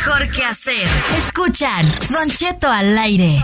mejor que hacer. Escuchan Don Cheto al aire.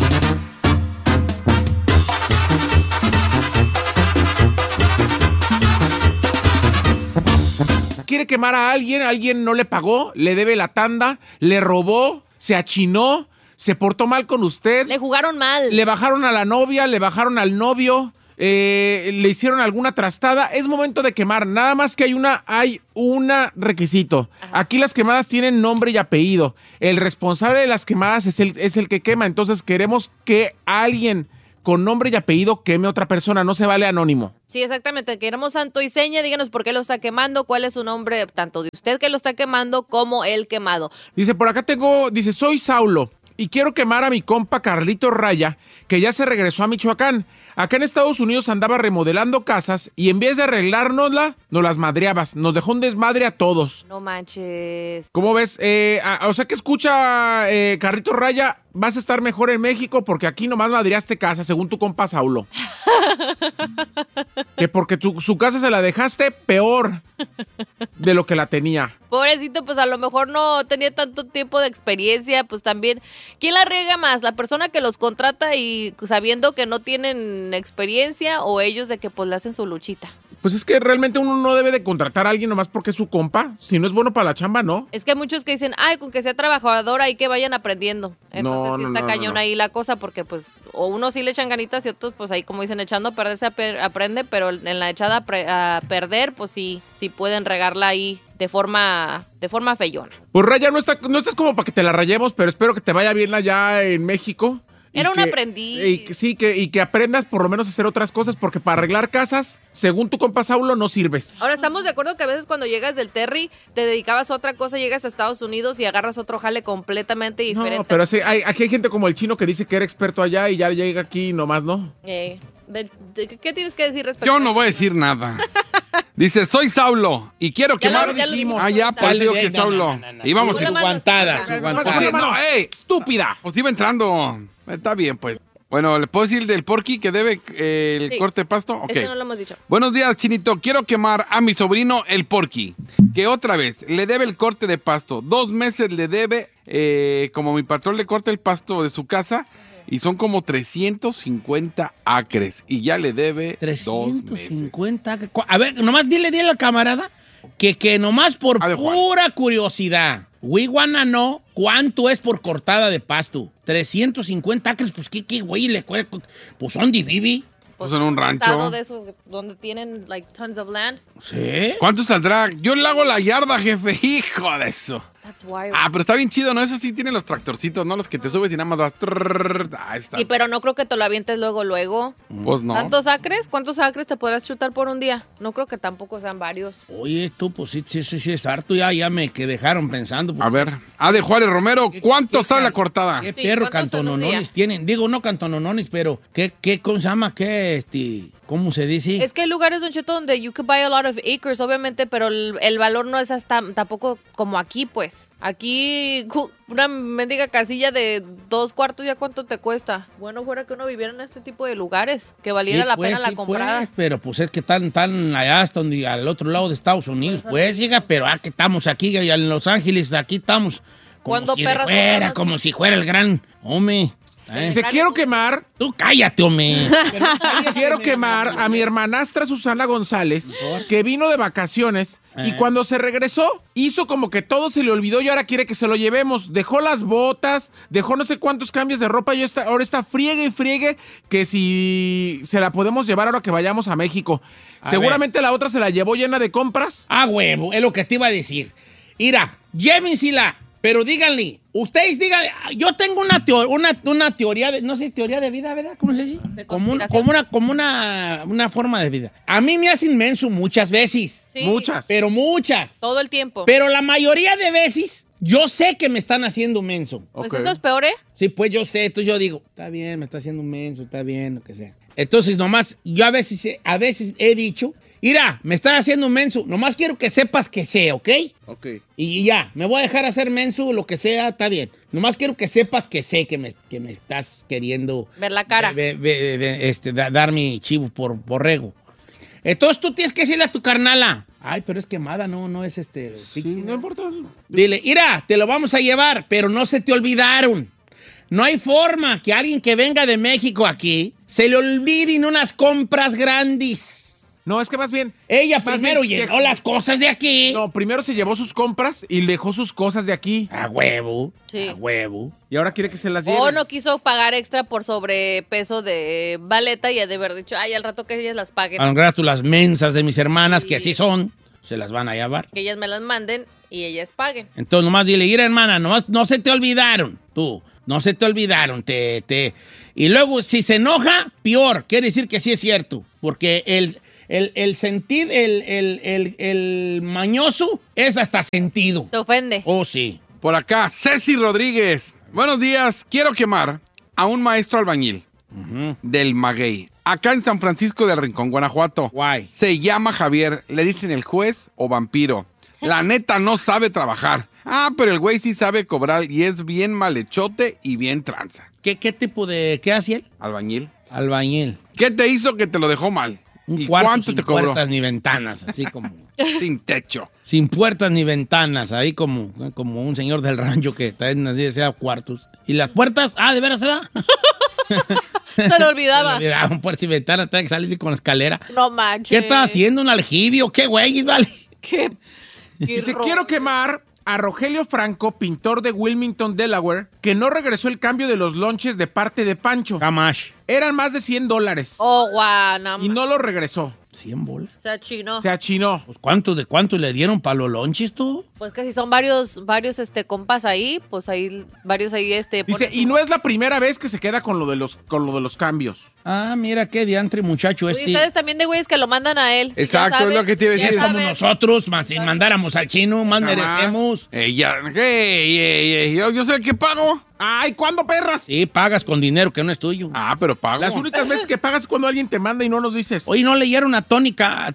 Quiere quemar a alguien no le pagó, le debe la tanda, le robó, se achinó, se portó mal con usted. Le jugaron mal. Le bajaron a la novia, le bajaron al novio, le hicieron alguna trastada. Es momento de quemar, nada más que hay un requisito. Ajá. Aquí las quemadas tienen nombre y apellido. El responsable de las quemadas es el que quema, entonces queremos que alguien con nombre y apellido queme a otra persona, no se vale anónimo. Sí, exactamente. Queremos santo y seña. Díganos por qué lo está quemando, cuál es su nombre, tanto de usted que lo está quemando como el quemado. Dice, por acá soy Saulo y quiero quemar a mi compa Carlito Raya, que ya se regresó a Michoacán. Acá en Estados Unidos andaba remodelando casas y en vez de arreglárnosla, nos las madreabas. Nos dejó un desmadre a todos. No manches. ¿Cómo ves? O sea que escucha, Carlito Raya, vas a estar mejor en México porque aquí nomás madreaste casa, según tu compa Saulo. Que porque su casa se la dejaste peor de lo que la tenía. Pobrecito, pues a lo mejor no tenía tanto tiempo de experiencia, pues también. ¿Quién la riega más? ¿La persona que los contrata y sabiendo que no tienen experiencia o ellos de que pues le hacen su luchita? Pues es que realmente uno no debe de contratar a alguien nomás porque es su compa. Si no es bueno para la chamba, ¿no? Es que hay muchos que dicen, ay, con que sea trabajador ahí que vayan aprendiendo. Entonces sí está cañón ahí la cosa porque pues o unos sí le echan ganitas y otros pues ahí como dicen echando a perder se aprende, pero en la echada a perder pues sí pueden regarla ahí de forma feyona. Pues Raya, no estás como para que te la rayemos, pero espero que te vaya bien allá en México. Era un aprendiz. Y que aprendas por lo menos a hacer otras cosas, porque para arreglar casas, según tu compa Saulo, no sirves. Ahora, estamos de acuerdo que a veces cuando llegas del Terry, te dedicabas a otra cosa, llegas a Estados Unidos y agarras otro jale completamente diferente. No, pero aquí hay gente como el chino que dice que era experto allá y ya llega aquí y nomás no. ¿Qué tienes que decir respecto? Yo no voy a decir nada. Dice, soy Saulo y quiero quemar. Ya, por eso digo que Saulo. No. Y vamos Su guantada. No, estúpida. Pues iba entrando. Está bien, pues. Bueno, ¿le puedo decir del Porky que debe el corte de pasto? Ok. Eso no lo hemos dicho. Buenos días, Chinito. Quiero quemar a mi sobrino, el Porky, que otra vez le debe el corte de pasto. 2 meses le debe, como mi patrón le corta el pasto de su casa, y son como 350 acres. Y ya le debe 350 acres. A ver, nomás dile al camarada que nomás por pura curiosidad. We wanna know cuánto es por cortada de pasto. 350 acres, pues qué güey le cuesta. Pues ¿dónde vive? Pues en un rancho. De esos donde tienen like tons of land. ¿Sí? ¿Cuánto saldrá? Yo le hago la yarda, jefe. Hijo de eso. That's wild. Pero está bien chido, ¿no? Eso sí tiene los tractorcitos, ¿no? Los que te subes y nada más vas. Está. Sí, pero no creo que te lo avientes luego. Pues no. ¿Tantos acres? ¿Cuántos acres te podrás chutar por un día? No creo que tampoco sean varios. Oye, tú, pues sí es harto. Ya me que dejaron pensando. A ver. De Juárez Romero, ¿cuánto sale la cortada? ¿Qué perro cantononones tienen? Digo, no cantononones, pero ¿cómo se llama? ¿Cómo se dice? Es que hay lugares, Don Cheto, donde you could buy a lot of acres, obviamente, pero el valor no es hasta tampoco como aquí, pues. Aquí, una mendiga casilla de 2 cuartos, ¿ya cuánto te cuesta? Bueno, fuera que uno viviera en este tipo de lugares, que valiera la pena la comprada. Pues, pero pues es que tan allá hasta al otro lado de Estados Unidos, pues, llega, pero que estamos aquí en Los Ángeles, aquí estamos como si fuera el gran hombre. Dice, quiero quemar. Tú cállate, hombre. Quiero quemar a mi hermanastra Susana González, que vino de vacaciones y cuando se regresó, hizo como que todo se le olvidó y ahora quiere que se lo llevemos. Dejó las botas, dejó no sé cuántos cambios de ropa y ahora está friegue y friegue que si se la podemos llevar ahora que vayamos a México. Seguramente la otra se la llevó llena de compras. Huevo, es lo que te iba a decir. Mira, llévensela. Pero díganle, ustedes díganle, yo tengo una teoría, no sé, teoría de vida, ¿verdad? ¿Cómo se dice? Como una forma de vida. A mí me hacen menso muchas veces. Sí. Muchas. Pero muchas. Todo el tiempo. Pero la mayoría de veces, yo sé que me están haciendo menso. Pues eso es peor, ¿eh? Sí, pues yo sé, entonces yo digo, está bien, me está haciendo menso, está bien, lo que sea. Entonces nomás, yo a veces he dicho, mira, me estás haciendo menso, nomás quiero que sepas que sé, ¿ok? Ok. Y ya, me voy a dejar hacer menso, lo que sea, está bien. Nomás quiero que sepas que sé que me estás queriendo... Ver la cara. Dar mi chivo por borrego. Entonces tú tienes que decirle a tu carnala. Ay, pero es quemada, no es Sí, no importa. Dile, mira, te lo vamos a llevar, pero no se te olvidaron. No hay forma que alguien que venga de México aquí se le olviden unas compras grandes. No, es que más bien... Ella primero llenó las cosas de aquí. No, primero se llevó sus compras y dejó sus cosas de aquí. A huevo, Sí. a huevo. Y ahora quiere que se las lleve. O no quiso pagar extra por sobrepeso de baleta y ha de haber dicho, ay, al rato que ellas las paguen, Al rato las mensas de mis hermanas, que Sí. así son, se las van a llevar. que ellas me las manden y ellas paguen. Entonces nomás dile, mira hermana, nomás no se te olvidaron, tú, no se te olvidaron, Y luego, si se enoja, peor, quiere decir que sí es cierto, porque el sentir, el mañoso es hasta sentido. Te ofende. Oh, sí. Por acá, Ceci Rodríguez. Buenos días. Quiero quemar a un maestro albañil del Maguey, acá en San Francisco del Rincón, Guanajuato. Guay. Se llama Javier. Le dicen el juez o vampiro. La neta no sabe trabajar. Ah, pero el güey sí sabe cobrar y es bien malhechote y bien tranza. ¿Qué tipo qué hacía él? Albañil. Albañil. ¿Qué te hizo que te lo dejó mal? Un ¿Y cuarto cuánto sin te cobró? puertas ni ventanas, así como... Sin techo. Sin puertas ni ventanas, ahí como un señor del rancho que también así decía cuartos. ¿Y las puertas? Ah, ¿de veras se da? Se lo olvidaba. Un puertas y ventanas, tenía que salirse con la escalera. No manches. ¿Qué estás haciendo? ¿Un aljibio? ¿Qué güey, vale? ¿Qué? Dice, quiero quemar a Rogelio Franco, pintor de Wilmington, Delaware, que no regresó el cambio de los lonches de parte de Pancho. Camash. Eran más de $100 Oh, guau, no y no lo regresó. 100 bolas. sea chino. Se achinó. Pues ¿de cuánto le dieron para los lonches tú? Pues que si son varios compas ahí, pues ahí, varios ahí Dice, ponen y no es la primera vez que se queda con lo de los cambios. Ah, mira qué diantre muchacho Y ustedes también de güeyes que lo mandan a él. Si Exacto, ya saben, es lo que te iba a ya decir. Es como saben. nosotros, si mandáramos al chino, más Jamás. merecemos. Yo soy el que pago. ¡Ay, cuándo, perras! Sí, pagas con dinero que no es tuyo. Ah, pero pago. Las únicas veces que pagas es cuando alguien te manda y no nos dices. Oye, ¿no leyeron a Tony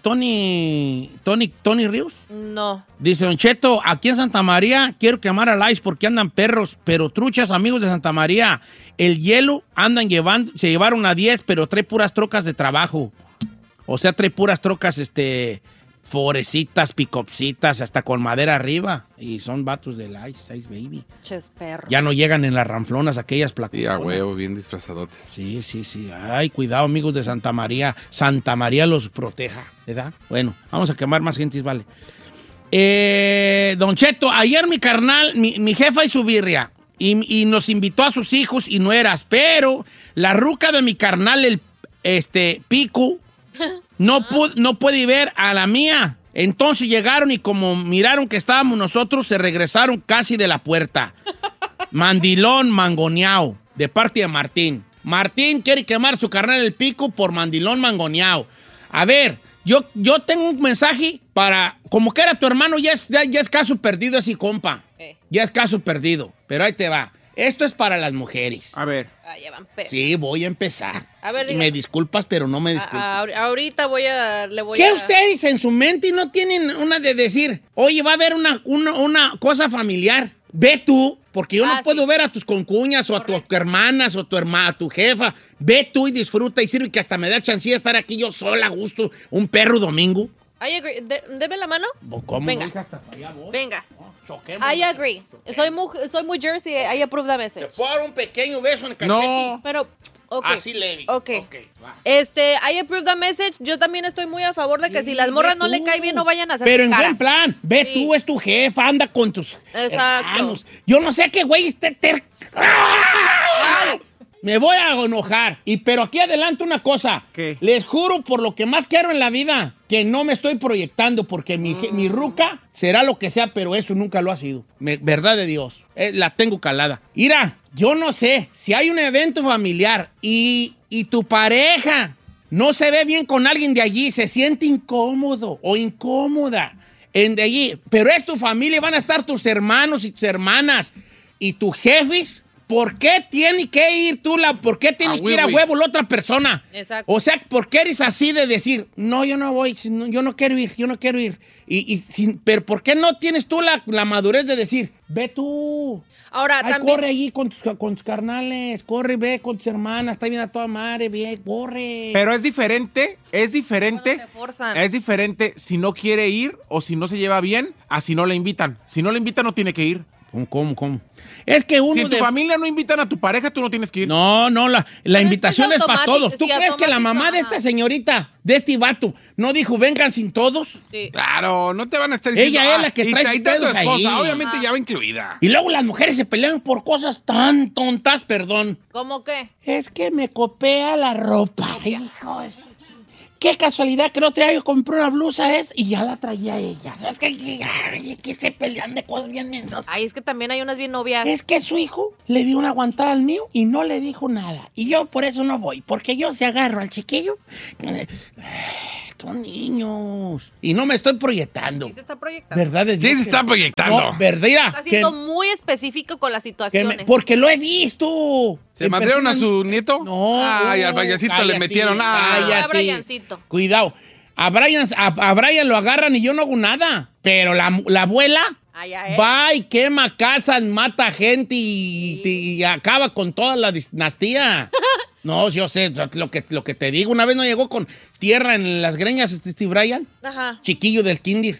Ríos? No. Dice, Don Cheto, aquí en Santa María quiero quemar a Lice porque andan perros, pero truchas, amigos de Santa María. El hielo se llevaron a 10, pero trae puras trocas de trabajo. O sea, trae puras trocas, forecitas, picopsitas, hasta con madera arriba. Y son vatos del Ice Baby. Ches perro. Ya no llegan en las ranflonas aquellas Sí, plataformas. a huevo, bien disfrazadotes. Sí. Ay, cuidado, amigos de Santa María. Santa María los proteja, ¿verdad? Bueno, vamos a quemar más gentes, vale. Don Cheto, ayer mi carnal, mi jefa y su birria, y nos invitó a sus hijos y nueras, pero la ruca de mi carnal, el Pico, no puede ver a la mía. Entonces llegaron y como miraron que estábamos nosotros, se regresaron casi de la puerta. Mandilón mangoneado, de parte de Martín. Martín quiere quemar su carnal el Pico por mandilón mangoneado. A ver, yo tengo un mensaje para... Como que era tu hermano, ya es caso perdido ese compa. Ya es caso perdido, pero ahí te va. Esto es para las mujeres. A ver. Ah, ya van perros. Sí, voy a empezar. A ver, Y dígame. me disculpas, pero no me disculpas. Ahorita le voy ¿Qué a... ustedes en su mente no tienen una de decir, oye, va a haber una cosa familiar? Ve tú, porque yo no puedo sí. ver a tus concuñas o a tus hermanas o a tu jefa. Ve tú y disfruta y sirve que hasta me da chance de estar aquí yo sola a gusto, un perro domingo. I agree. Deme la mano. ¿Cómo? Venga. Hija, hasta para allá voy. Venga. Choquemos. I agree. Soy muy Jersey. I approve that Te message. puedo dar un pequeño beso en el cachete. No. Pero, ok. Así leve. Ok. Va. I approve that message. Yo también estoy muy a favor de que Sí, si las morras ve no le tú. cae bien, no vayan a hacer Pero en caras. buen plan. Ve Sí. tú, es tu jefa, anda con tus Exacto. hermanos. Yo no sé qué güey esté Ay, Me voy a enojar. Pero aquí adelante una cosa. ¿Qué? Les juro por lo que más quiero en la vida que no me estoy proyectando porque mi ruca será lo que sea, pero eso nunca lo ha sido. Verdad de Dios. La tengo calada. Mira, yo no sé si hay un evento familiar y tu pareja no se ve bien con alguien de allí, se siente incómodo o incómoda de allí, pero es tu familia, van a estar tus hermanos y tus hermanas y tus jefes. ¿por qué tiene que ir tú por qué tienes que ir a huevo la otra persona? Exacto. O sea, ¿por qué eres así de decir, no, yo no voy, yo no quiero ir? Pero ¿por qué no tienes tú la madurez de decir, ve tú? Ahora, también... corre allí con tus carnales, corre, ve con tus hermanas, está bien a toda madre, ve, corre. Pero es diferente, Cuando te forzan. es diferente si no quiere ir o si no se lleva bien a si no le invitan. Si no le invitan, no tiene que ir. ¿Cómo? Es que uno si en tu familia no invitan a tu pareja, tú no tienes que ir. No, la invitación es para todos. ¿Tú sí, crees que la mamá de esta señorita, de este vato, no dijo, vengan sin todos? Sí. Claro, no te van a estar diciendo... Ella es la que trae y está tu pedos esposa, ahí. obviamente ya va incluida. Y luego las mujeres se pelean por cosas tan tontas, perdón. ¿Cómo qué? Es que me copia la ropa. Hijo de su... Qué casualidad que el otro día yo compré una blusa y ya la traía ella. ¿Sabes que se pelean de cosas bien mensas? Ay, es que también hay unas bien novias. Es que su hijo le dio una aguantada al mío y no le dijo nada. Y yo por eso no voy, porque yo se agarro al chiquillo. Son niños. Y no me estoy proyectando. Sí se está proyectando. ¿Verdad? Sí se está proyectando. No, ¿verdad? Está siendo muy específico con las situaciones. Porque lo he visto. ¿Se mandaron a su nieto? No. Ay, al Briancito le metieron. Cállate. Cállate. Briancito. Cuidado. A Brian lo agarran y yo no hago nada. Pero la abuela va y quema casas, mata gente y acaba con toda la dinastía. No, yo sé, lo que te digo. Una vez no llegó con tierra en las greñas Steve Brian. Ajá. Chiquillo del kinder.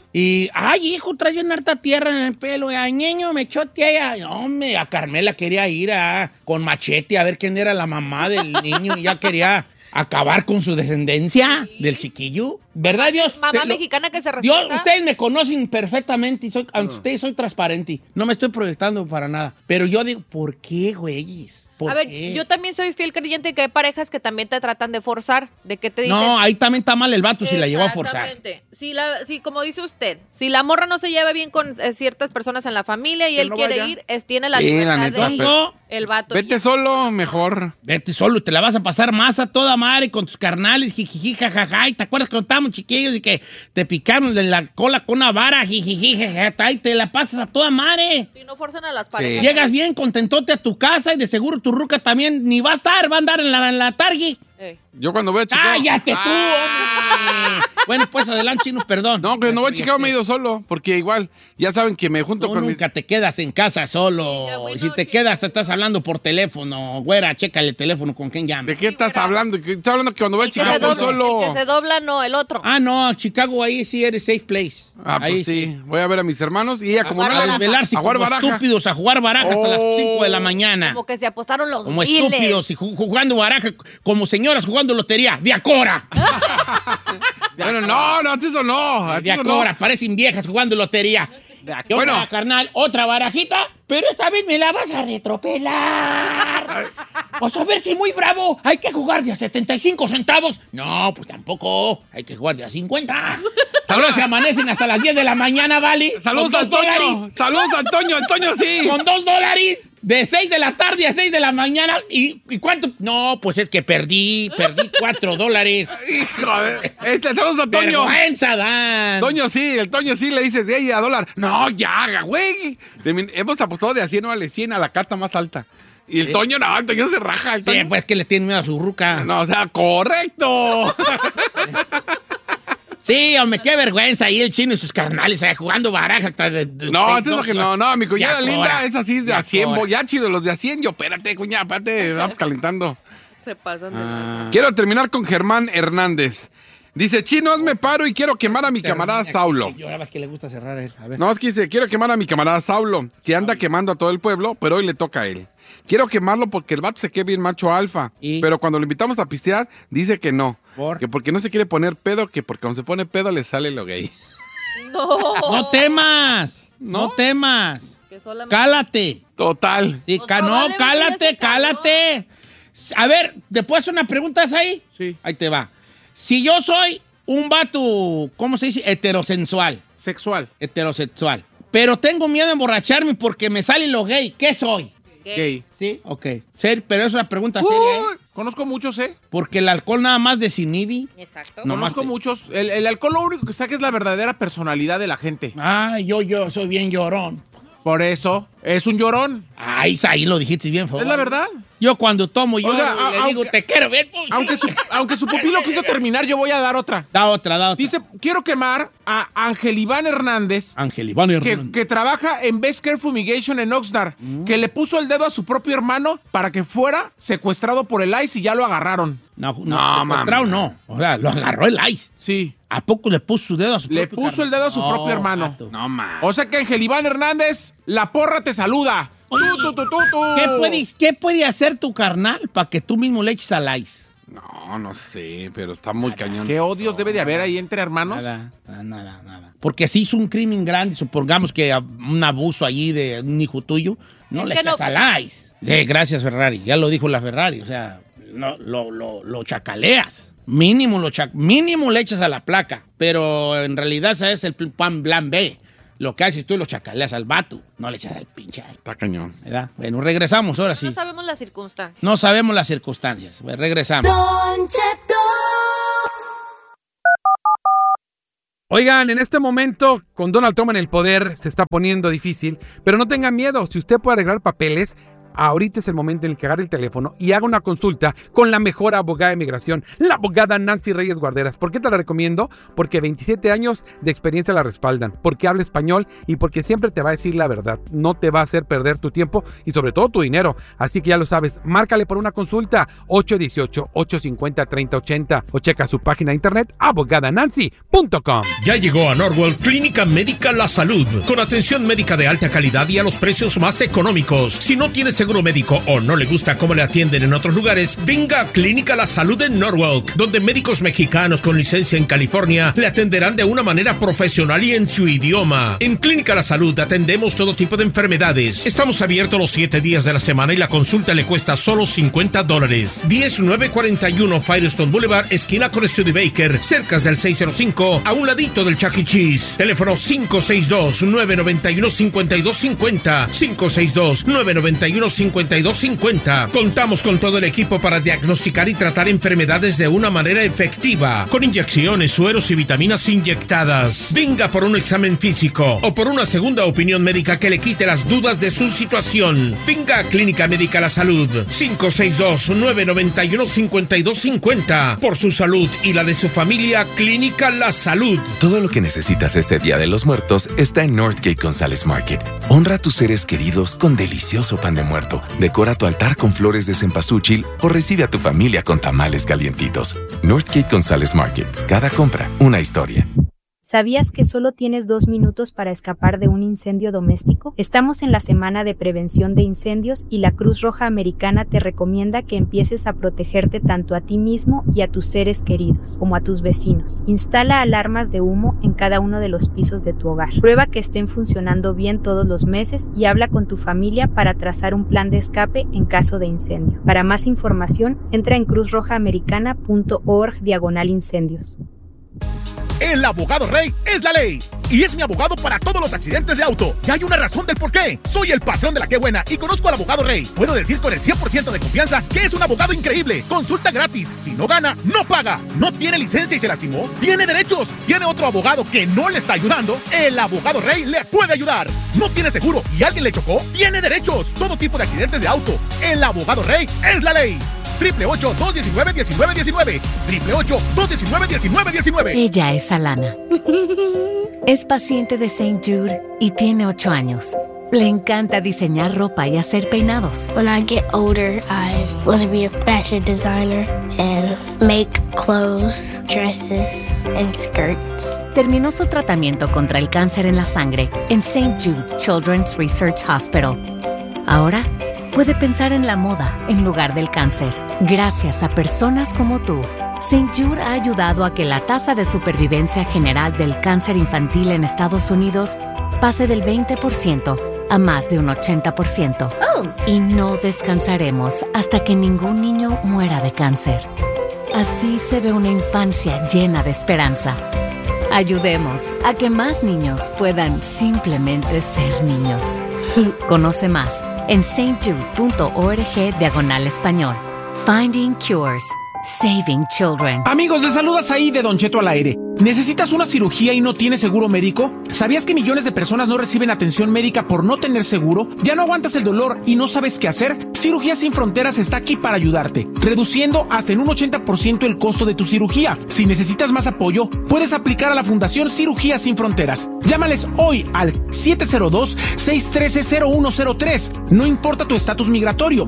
Y, ay, hijo, trae una harta tierra en el pelo. Ay, niño, me chotea. No, a Carmela quería ir con machete a ver quién era la mamá del niño. Y ya quería acabar con su descendencia del chiquillo. ¿Verdad, Dios? Mamá mexicana que se Dios, respeta. ustedes me conocen perfectamente y ante ustedes soy transparente. No me estoy proyectando para nada. Pero yo digo, ¿por qué, güeyes? A ver, yo también soy fiel creyente que hay parejas que también te tratan de forzar, de que te dicen... No, ahí también está mal el vato si la llevó a forzar. Exactamente. Sí, como dice usted, si la morra no se lleva bien con ciertas personas en la familia y Que él no quiere vaya. ir, tiene la Sí, libertad la neta, de ir, pero- el vato. Vete solo, mejor. Vete solo, te la vas a pasar más a toda madre con tus carnales, jijiji, jajaja. ¿Y te acuerdas cuando estábamos chiquillos y que te picaron de la cola con una vara, jijiji, jajaja, y te la pasas a toda madre? Si no forzan a las parejas. Llegas bien contentote a tu casa y de seguro tu ruca también ni va a estar, va a andar en la tarde. Yo cuando voy a Chicago... ¡Cállate tú, hombre! Bueno, pues adelante, Chino, perdón. No, cuando voy a Chicago me he ido solo, porque igual, ya saben que me junto Tú con mis... nunca te quedas en casa solo. Sí, ya, bueno, Si te sí. quedas, estás hablando por teléfono. Güera, chécale el teléfono con quién llama. ¿De qué estás hablando? Estoy hablando que cuando voy a El que Chicago se voy dobla, solo. el que se dobla, no, el otro. Ah, no, Chicago ahí sí eres safe place. Ah, ahí pues sí. Voy a ver a mis hermanos y ella como jugar no A baraja. desvelarse a jugar como baraja. estúpidos a jugar baraja hasta las 5 de la mañana. Como que se apostaron los Como miles. estúpidos y jugando baraja, como señoras jugando lotería. ¡De Acora! Bueno, no, eso no. De Eso no. Acora, parecen viejas jugando lotería. ¿Qué Bueno. onda, carnal? ¿Otra barajita? Pero esta vez me la vas a retropelar. Pues a ver si muy bravo. Hay que jugar de a 75 centavos. No, pues tampoco. Hay que jugar de a 50. Ahora se amanecen hasta las 10 de la mañana, ¿vale? Saludos, Con $2. Antonio. Saludos, Antonio. Antonio, sí. Con $2. De 6 de la tarde a 6 de la mañana. ¿Y cuánto? No, pues es que perdí $4. Hijo de... Saludos, Antonio. Vergüenza, Dan. El Toño sí le dices, ¡ey, a dólar! No, ya, güey. Hemos apostado de a 100 o a 100 a la carta más alta. Y el Toño, no, el Toño se raja. El Sí, Toño. pues que le tiene miedo a su ruca. No, o sea, correcto. Sí, hombre, qué vergüenza ahí el Chino y sus carnales jugando baraja. No, entonces que no, mi cuñada Ya linda, cobra. esa sí es de Ya a 100. cobra. Ya chido, los de a 100. Yo, espérate, cuñada, espérate, vamos calentando. Se pasan de lanza. Quiero terminar con Germán Hernández. Dice, Chino, hazme paro y quiero quemar a mi camarada Saulo. Llorabas que le gusta cerrar a él. A ver. No, es que dice, quiero quemar a mi camarada Saulo, que anda quemando a todo el pueblo, pero hoy le toca a él. Quiero quemarlo porque el vato se queda bien macho alfa. ¿Y? Pero cuando lo invitamos a pistear, dice que no. ¿Por? Que porque no se quiere poner pedo, que porque cuando se pone pedo le sale lo gay. No temas. ¿No? No temas. Que solamente... Cálate. Total. Sí, Pues no, probablemente ya cálate, se caló. cálate. A ver, ¿te puedo hacer una pregunta ahí? Sí. Ahí te va. Si yo soy un vato, ¿cómo se dice? Heterosexual. Heterosexual. Pero tengo miedo de emborracharme porque me sale lo gay. ¿Qué soy? Gay. Sí, ok. Pero es una pregunta seria, ¿eh? Conozco muchos, Porque el alcohol nada más desinhibe. Exacto. No. Conozco Nomás muchos. El alcohol lo único que saca es la verdadera personalidad de la gente. Ay, yo soy bien llorón. Por eso, es un llorón. Ahí lo dijiste bien, ¿Es la verdad? Yo cuando tomo, yo le digo, te quiero ver. Aunque su pupilo quiso terminar, yo voy a dar otra. Da otra. Dice, quiero quemar a Ángel Iván Hernández. Que trabaja en Best Care Fumigation en Oxnard, que le puso el dedo a su propio hermano para que fuera secuestrado por el ICE y ya lo agarraron. No, secuestrado no. O sea, lo agarró el ICE. Sí. ¿A poco le puso su dedo a su propio hermano? Le puso el dedo a su propio hermano. Pato. No, man. O sea que Ángel Iván Hernández, la porra te saluda. ¿Qué puede hacer tu carnal para que tú mismo le eches al ICE? No sé, pero está muy cañón. ¿Qué odios debe de haber ahí entre hermanos? Nada. Porque si hizo un crimen grande, supongamos que un abuso allí de un hijo tuyo, no le echas al ICE. Gracias, Ferrari. Ya lo dijo la Ferrari. O sea, lo chacaleas. Mínimo le echas a la placa. Pero en realidad ese es el plan B. Lo que haces tú lo chacaleas al vato. No le echas al pinche. Está cañón. ¿Verdad? Bueno, regresamos ahora sí. No sabemos las circunstancias. No sabemos las circunstancias. Pues regresamos. Don Cheto. Oigan, en este momento, con Donald Trump en el poder, se está poniendo difícil. Pero no tengan miedo. Si usted puede arreglar papeles, ahorita es el momento en el que agarre el teléfono y haga una consulta con la mejor abogada de migración, la abogada Nancy Reyes Guarderas. ¿Por qué te la recomiendo? Porque 27 años de experiencia la respaldan, porque habla español y porque siempre te va a decir la verdad. No te va a hacer perder tu tiempo y sobre todo tu dinero. Así que ya lo sabes, márcale por una consulta 818-850-3080 o checa su página de internet abogadanancy.com. Ya llegó a Norwalk Clínica Médica La Salud, con atención médica de alta calidad y a los precios más económicos. Si no tienes seguro médico o no le gusta cómo le atienden en otros lugares, venga a Clínica La Salud en Norwalk, donde médicos mexicanos con licencia en California le atenderán de una manera profesional y en su idioma. En Clínica La Salud atendemos todo tipo de enfermedades. Estamos abiertos los 7 días de la semana y la consulta le cuesta solo $50. 10941 Firestone Boulevard, esquina con Studebaker, cerca del 605, a un ladito del Chuck E. Cheese. Teléfono 562-991-5250. 562-991-5250. Contamos con todo el equipo para diagnosticar y tratar enfermedades de una manera efectiva, con inyecciones, sueros y vitaminas inyectadas. Venga por un examen físico o por una segunda opinión médica que le quite las dudas de su situación. Venga a Clínica Médica La Salud. 562-991-5250. Por su salud y la de su familia, Clínica La Salud. Todo lo que necesitas este Día de los Muertos está en Northgate González Market. Honra a tus seres queridos con delicioso pan de muerto. Decora tu altar con flores de cempasúchil o recibe a tu familia con tamales calientitos. Northgate González Market. Cada compra, una historia. ¿Sabías que solo tienes 2 minutos para escapar de un incendio doméstico? Estamos en la semana de prevención de incendios y la Cruz Roja Americana te recomienda que empieces a protegerte tanto a ti mismo y a tus seres queridos, como a tus vecinos. Instala alarmas de humo en cada uno de los pisos de tu hogar. Prueba que estén funcionando bien todos los meses y habla con tu familia para trazar un plan de escape en caso de incendio. Para más información, entra en cruzrojaamericana.org/incendios. El abogado Rey es la ley y es mi abogado para todos los accidentes de auto. Y hay una razón del por qué. Soy el patrón de la Qué Buena y conozco al abogado Rey. Puedo decir con el 100% de confianza que es un abogado increíble. Consulta gratis. Si no gana, no paga. ¿No tiene licencia y se lastimó? Tiene derechos. ¿Tiene otro abogado que no le está ayudando? El abogado Rey le puede ayudar. ¿No tiene seguro y alguien le chocó? Tiene derechos. Todo tipo de accidentes de auto. El abogado Rey es la ley. 888-219-1919. 888-219-1919. Ella es Alana. Es paciente de St. Jude y tiene 8 años. Le encanta diseñar ropa y hacer peinados. When I get older, I want to be a fashion designer and make clothes, dresses, and skirts. Terminó su tratamiento contra el cáncer en la sangre en St. Jude Children's Research Hospital. Ahora puede pensar en la moda en lugar del cáncer. Gracias a personas como tú, St. Jude ha ayudado a que la tasa de supervivencia general del cáncer infantil en Estados Unidos pase del 20% a más de un 80%. Y no descansaremos hasta que ningún niño muera de cáncer. Así se ve una infancia llena de esperanza. Ayudemos a que más niños puedan simplemente ser niños. Conoce más en stjude.org/español. Finding Cures. Saving Children. Amigos, les saluda Saí de Don Cheto al aire. ¿Necesitas una cirugía y no tienes seguro médico? ¿Sabías que millones de personas no reciben atención médica por no tener seguro? ¿Ya no aguantas el dolor y no sabes qué hacer? Cirugías Sin Fronteras está aquí para ayudarte, reduciendo hasta en un 80% el costo de tu cirugía. Si necesitas más apoyo, puedes aplicar a la Fundación Cirugías Sin Fronteras. Llámales hoy al 702-613-0103. No importa tu estatus migratorio.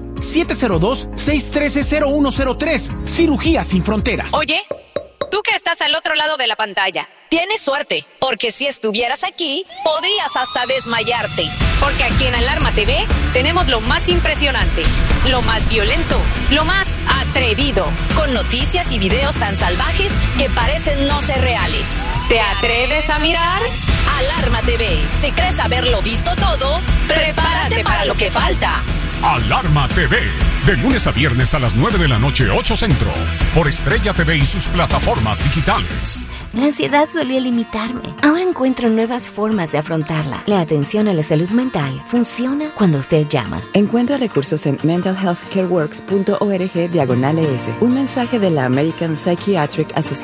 702-613-0103. Cirugías Sin Fronteras. Oye, tú que estás al otro lado de la pantalla. Tienes suerte, porque si estuvieras aquí, podrías hasta desmayarte. Porque aquí en Alarma TV tenemos lo más impresionante, lo más violento, lo más atrevido. Con noticias y videos tan salvajes que parecen no ser reales. ¿Te atreves a mirar? Alarma TV. Si crees haberlo visto todo, prepárate para lo que falta. Alarma TV, de lunes a viernes a las 9 de la noche, 8 Centro, por Estrella TV y sus plataformas digitales. La ansiedad solía limitarme. Ahora encuentro nuevas formas de afrontarla. La atención a la salud mental funciona cuando usted llama. Encuentra recursos en mentalhealthcareworks.org/ES. Un mensaje de la American Psychiatric Association.